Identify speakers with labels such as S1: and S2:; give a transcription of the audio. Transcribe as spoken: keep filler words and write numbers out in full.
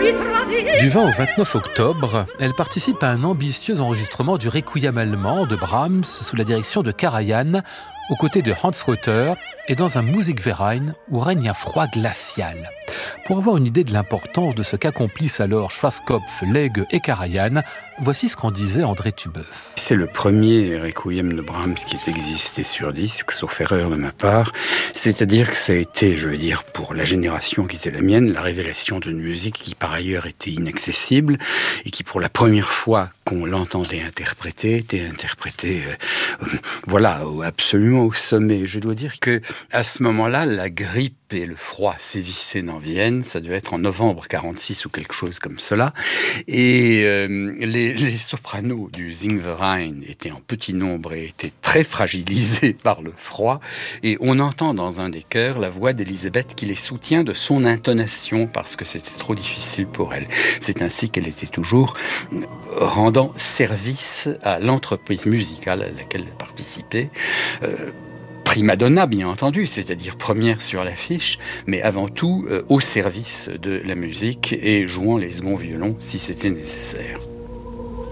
S1: Du vingt au vingt-neuf octobre, elle participe à un ambitieux enregistrement du Requiem allemand de Brahms sous la direction de Karajan, aux côtés de Hans Rother et dans un Musikverein où règne un froid glacial. Pour avoir une idée de l'importance de ce qu'accomplissent alors Schwarzkopf, Legge et Karajan, voici ce qu'en disait André Tubeuf.
S2: C'est le premier Requiem de Brahms qui ait existé sur disque, sauf erreur de ma part. C'est-à-dire que ça a été, je veux dire, pour la génération qui était la mienne, la révélation d'une musique qui par ailleurs était inaccessible et qui pour la première fois qu'on l'entendait interpréter, était interprétée, euh, euh, voilà, absolument au sommet. Je dois dire que à ce moment-là, la grippe et le froid sévissaient dans Vienne. Ça devait être en novembre quarante-six ou quelque chose comme cela. Et euh, les, les sopranos du Singverein étaient en petit nombre et étaient très fragilisés par le froid. Et on entend dans un des chœurs la voix d'Elisabeth qui les soutient de son intonation parce que c'était trop difficile pour elle. C'est ainsi qu'elle était toujours rendant service à l'entreprise musicale à laquelle elle participait. Euh, Prima donna, bien entendu, c'est-à-dire première sur l'affiche, mais avant tout euh, au service de la musique et jouant les seconds violons si c'était nécessaire.